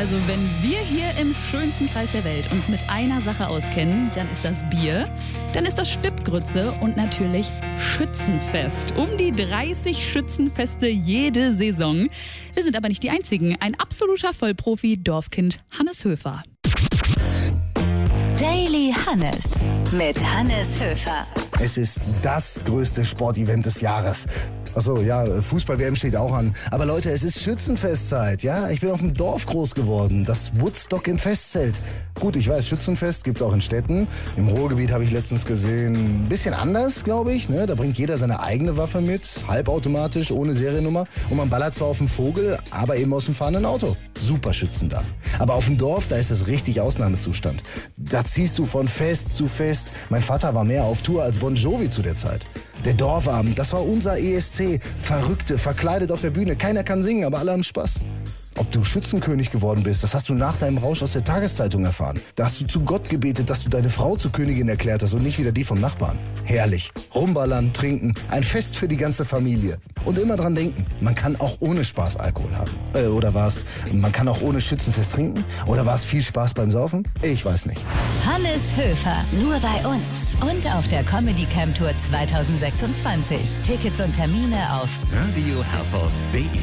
Also wenn wir hier im schönsten Kreis der Welt uns mit einer Sache auskennen, dann ist das Bier, dann ist das Stippgrütze und natürlich Schützenfest. Um die 30 Schützenfeste jede Saison. Wir sind aber nicht die Einzigen. Ein absoluter Vollprofi, Dorfkind Hannes Höfer. Daily Hannes mit Hannes Höfer. Es ist das größte Sportevent des Jahres. Achso, ja, Fußball-WM steht auch an. Aber Leute, es ist Schützenfestzeit, ja? Ich bin auf dem Dorf groß geworden. Das Woodstock im Festzelt. Gut, ich weiß, Schützenfest gibt's auch in Städten. Im Ruhrgebiet habe ich letztens gesehen, ein bisschen anders, glaube ich. Ne? Da bringt jeder seine eigene Waffe mit, halbautomatisch, ohne Seriennummer. Und man ballert zwar auf den Vogel, aber eben aus dem fahrenden Auto. Super Schützen da. Aber auf dem Dorf, da ist es richtig Ausnahmezustand. Da ziehst du von Fest zu Fest. Mein Vater war mehr auf Tour als Bon Jovi zu der Zeit. Der Dorfabend, das war unser ESC. Verrückte, verkleidet auf der Bühne. Keiner kann singen, aber alle haben Spaß. Ob du Schützenkönig geworden bist, das hast du nach deinem Rausch aus der Tageszeitung erfahren. Da hast du zu Gott gebetet, dass du deine Frau zur Königin erklärt hast und nicht wieder die vom Nachbarn. Herrlich. Rumballern, trinken, ein Fest für die ganze Familie. Und immer dran denken, man kann auch ohne Spaß Alkohol haben. Oder war es, man kann auch ohne Schützenfest trinken? Oder war es viel Spaß beim Saufen? Ich weiß nicht. Hannes Höfer, nur bei uns und auf der Comedy Camp Tour 2026. Tickets und Termine auf radioherford.de